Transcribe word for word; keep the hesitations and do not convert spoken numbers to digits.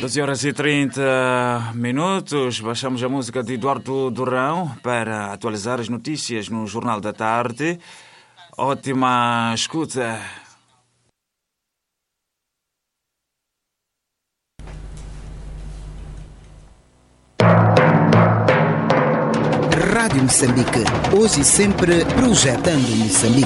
doze horas e trinta minutos, baixamos a música de Eduardo Durão para atualizar as notícias no Jornal da Tarde. Ótima escuta. Rádio Moçambique, hoje e sempre projetando Moçambique.